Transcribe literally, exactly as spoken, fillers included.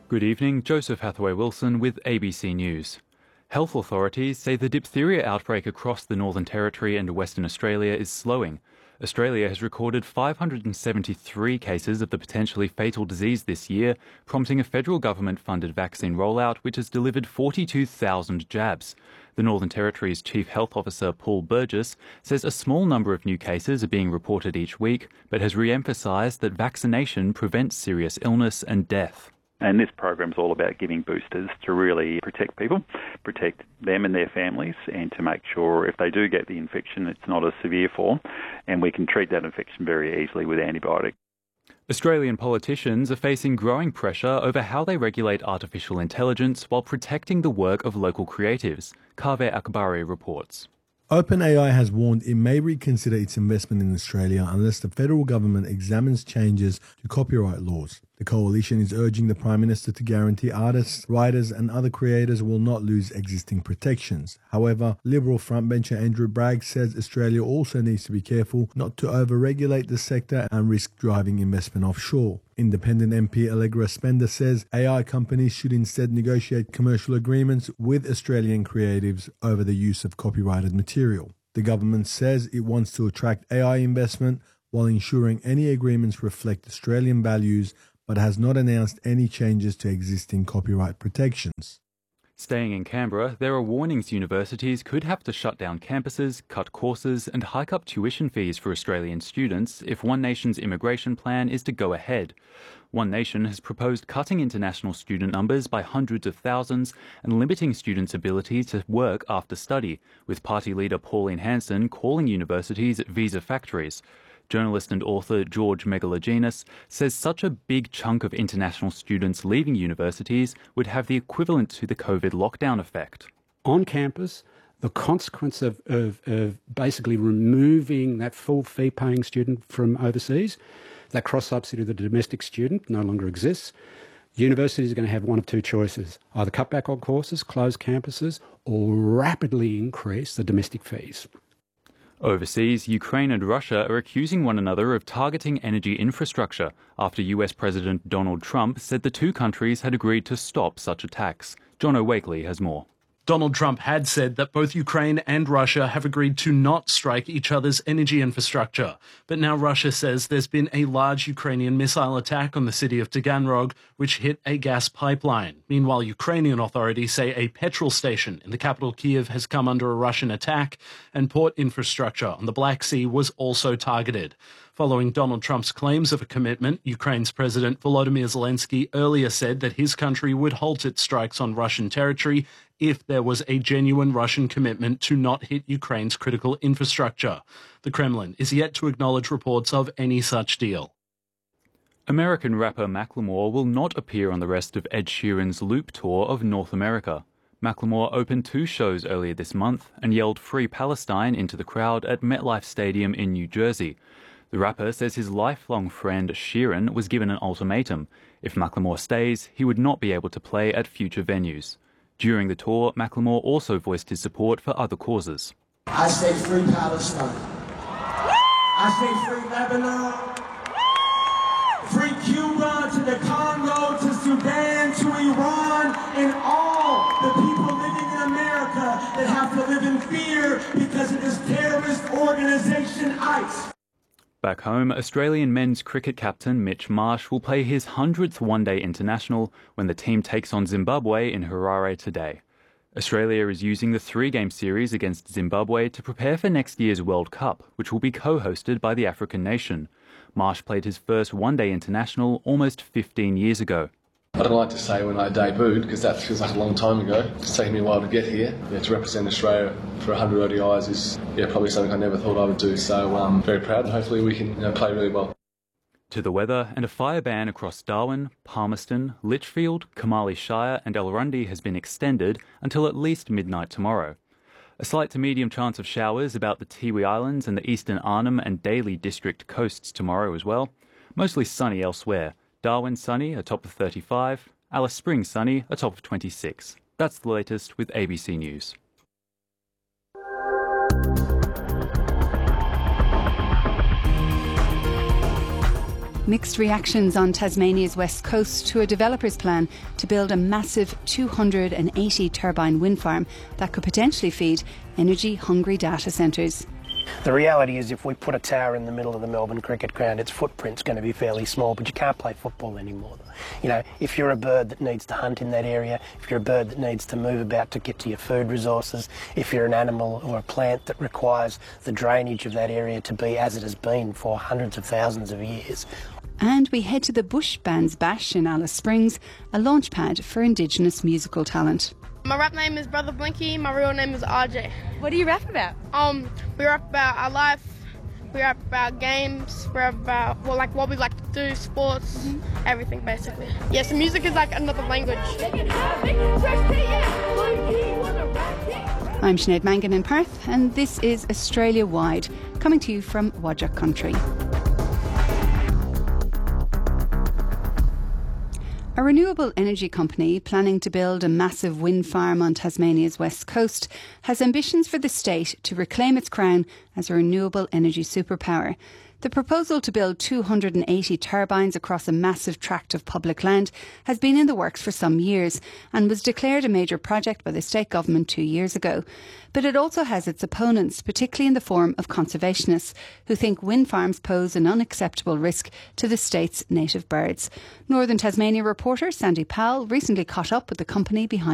Good evening, Joseph Hathaway-Wilson with A B C News. Health authorities say the diphtheria outbreak across the Northern Territory and Western Australia is slowing. Australia has recorded five hundred seventy-three cases of the potentially fatal disease this year, prompting a federal government-funded vaccine rollout which has delivered forty-two thousand jabs. The Northern Territory's Chief Health Officer Paul Burgess says a small number of new cases are being reported each week, but has re-emphasised that vaccination prevents serious illness and death. And this program's all about giving boosters to really protect people, protect them and their families, and to make sure if they do get the infection, it's not a severe form, and we can treat that infection very easily with antibiotics. Australian politicians are facing growing pressure over how they regulate artificial intelligence while protecting the work of local creatives. Kaveh Akbari reports. OpenAI has warned it may reconsider its investment in Australia unless the federal government examines changes to copyright laws. The coalition is urging the Prime Minister to guarantee artists, writers and other creators will not lose existing protections. However, Liberal frontbencher Andrew Bragg says Australia also needs to be careful not to over-regulate the sector and risk driving investment offshore. Independent M P Allegra Spender says A I companies should instead negotiate commercial agreements with Australian creatives over the use of copyrighted material. The government says it wants to attract A I investment while ensuring any agreements reflect Australian values, but has not announced any changes to existing copyright protections. Staying in Canberra, there are warnings universities could have to shut down campuses, cut courses and hike up tuition fees for Australian students if One Nation's immigration plan is to go ahead. One Nation has proposed cutting international student numbers by hundreds of thousands and limiting students' ability to work after study, with party leader Pauline Hanson calling universities visa factories. Journalist and author George Megalogenis says such a big chunk of international students leaving universities would have the equivalent to the COVID lockdown effect. On campus, the consequence of, of, of basically removing that full fee-paying student from overseas, that cross-subsidy of the domestic student no longer exists. Universities are going to have one of two choices: either cut back on courses, close campuses, or rapidly increase the domestic fees. Overseas, Ukraine and Russia are accusing one another of targeting energy infrastructure after U S President Donald Trump said the two countries had agreed to stop such attacks. John O'Wakely has more. Donald Trump had said that both Ukraine and Russia have agreed to not strike each other's energy infrastructure. But now Russia says there's been a large Ukrainian missile attack on the city of Taganrog, which hit a gas pipeline. Meanwhile, Ukrainian authorities say a petrol station in the capital Kyiv has come under a Russian attack, and port infrastructure on the Black Sea was also targeted. Following Donald Trump's claims of a commitment, Ukraine's President Volodymyr Zelensky earlier said that his country would halt its strikes on Russian territory if there was a genuine Russian commitment to not hit Ukraine's critical infrastructure. The Kremlin is yet to acknowledge reports of any such deal. American rapper Macklemore will not appear on the rest of Ed Sheeran's Loop tour of North America. Macklemore opened two shows earlier this month and yelled "Free Palestine" into the crowd at MetLife Stadium in New Jersey. The rapper says his lifelong friend Sheeran was given an ultimatum. If Macklemore stays, he would not be able to play at future venues. During the tour, Macklemore also voiced his support for other causes. I say free Palestine. I say free Lebanon. Free Cuba to the Congo, to Sudan, to Iran, and all the people living in America that have to live in fear because of this terrorist organization, ICE. Back home, Australian men's cricket captain Mitch Marsh will play his hundredth one-day international when the team takes on Zimbabwe in Harare today. Australia is using the three-game series against Zimbabwe to prepare for next year's World Cup, which will be co-hosted by the African nation. Marsh played his first one-day international almost fifteen years ago. I don't like to say when I debuted because that feels like a long time ago. It's taken me a while to get here. Yeah, to represent Australia for one hundred O D Is is yeah, probably something I never thought I would do. So I'm um, very proud and hopefully we can you know, play really well. To the weather, and a fire ban across Darwin, Palmerston, Litchfield, Kamali Shire and Elrundi has been extended until at least midnight tomorrow. A slight to medium chance of showers about the Tiwi Islands and the eastern Arnhem and Daly district coasts tomorrow as well. Mostly sunny elsewhere. Darwin sunny, a top of thirty-five. Alice Springs sunny, a top of twenty-six. That's the latest with A B C News. Mixed reactions on Tasmania's west coast to a developer's plan to build a massive two hundred eighty turbine wind farm that could potentially feed energy-hungry data centres. The reality is if we put a tower in the middle of the Melbourne cricket ground, its footprint's going to be fairly small, but you can't play football anymore. You know, if you're a bird that needs to hunt in that area, if you're a bird that needs to move about to get to your food resources, if you're an animal or a plant that requires the drainage of that area to be as it has been for hundreds of thousands of years. And we head to the Bush Bands Bash in Alice Springs, a launchpad for Indigenous musical talent. My rap name is Brother Blinky, my real name is R J. What do you rap about? Um, we rap about our life, we rap about games, we rap about, well, like what we like to do, sports, mm-hmm. everything basically. Yeah, so music is like another language. I'm Sinead Mangan in Perth, and this is Australia Wide, coming to you from Whadjuk Country. A renewable energy company planning to build a massive wind farm on Tasmania's west coast has ambitions for the state to reclaim its crown as a renewable energy superpower. The proposal to build two hundred eighty turbines across a massive tract of public land has been in the works for some years and was declared a major project by the state government two years ago. But it also has its opponents, particularly in the form of conservationists, who think wind farms pose an unacceptable risk to the state's native birds. Northern Tasmania reporter Sandy Powell recently caught up with the company behind